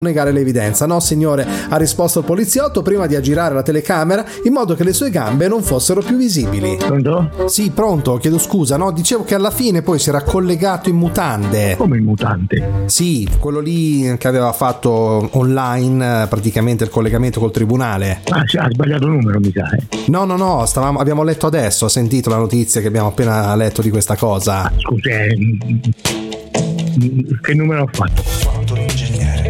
negare l'evidenza. No signore, ha risposto il poliziotto prima di aggirare la telecamera in modo che le sue gambe non fossero più visibili. Pronto? Sì, pronto, chiedo scusa, no? Dicevo che alla fine poi si era collegato in mutande. Come in mutande? Sì, quello lì che aveva fatto online praticamente il collegamento col tribunale. Ah, ha sbagliato numero, mi sa. No, abbiamo letto adesso, ho sentito la notizia che abbiamo appena letto di questa cosa. Scusi, che numero ho fatto?